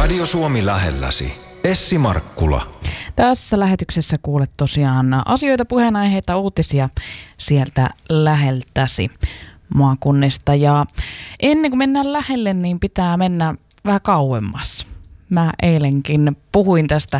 Radio Suomi lähelläsi. Essi Markkula. Tässä lähetyksessä kuulet tosiaan asioita, puheenaiheita, uutisia sieltä läheltäsi maakunnista. Ja ennen kuin mennään lähelle, niin pitää mennä vähän kauemmas. Mä eilenkin puhuin tästä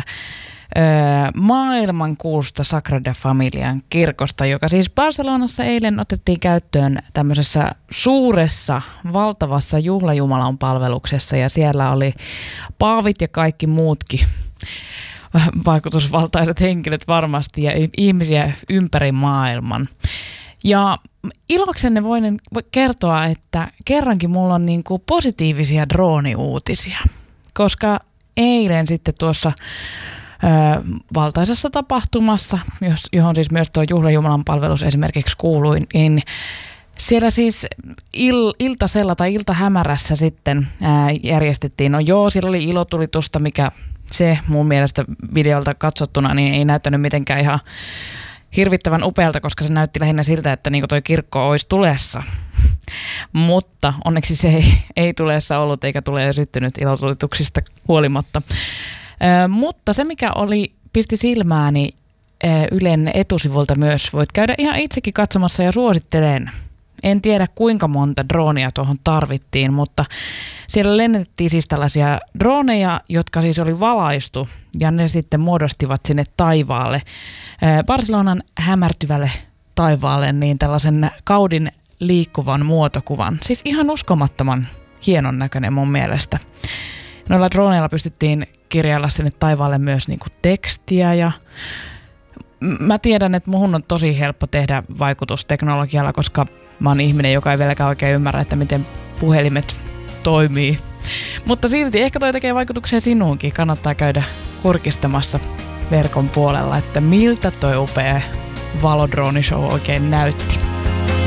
maailmankuulusta Sagrada Familian kirkosta, joka siis Barcelonassa eilen otettiin käyttöön tämmöisessä suuressa, valtavassa juhlajumalan palveluksessa, ja siellä oli paavit ja kaikki muutkin vaikutusvaltaiset henkilöt varmasti ja ihmisiä ympäri maailman. Ja iloksenne voin kertoa, että kerrankin mulla on niin kuin positiivisia drooniuutisia, koska eilen sitten tuossa valtaisessa tapahtumassa, johon siis myös tuo juhlajumalan palvelus esimerkiksi kuului, niin siellä siis iltasella tai iltahämärässä sitten järjestettiin, no joo, siellä oli ilotulitusta, mikä se mun mielestä videolta katsottuna niin ei näyttänyt mitenkään ihan hirvittävän upealta, koska se näytti lähinnä siltä, että niin toi kirkko olisi tulessa. Mutta onneksi se ei tulessa ollut eikä tule jo syttynyt ilotulituksista huolimatta. Mutta se, mikä pisti silmääni Ylen etusivulta myös, voit käydä ihan itsekin katsomassa ja suosittelen. En tiedä kuinka monta droonia tuohon tarvittiin, mutta siellä lennettiin siis tällaisia drooneja, jotka siis oli valaistu ja ne sitten muodostivat sinne taivaalle, Barcelonan hämärtyvälle taivaalle, niin tällaisen kaudin liikkuvan muotokuvan. Siis ihan uskomattoman hienon näköinen mun mielestä. Noilla drooneilla pystyttiin kirjailla sinne taivaalle myös niinku tekstiä ja mä tiedän, että muhun on tosi helppo tehdä vaikutusteknologialla, koska mä oon ihminen, joka ei vieläkään oikein ymmärrä, että miten puhelimet toimii. Mutta silti ehkä toi tekee vaikutuksia sinuunkin. Kannattaa käydä kurkistamassa verkon puolella, että miltä toi upea valodroonishow oikein näytti.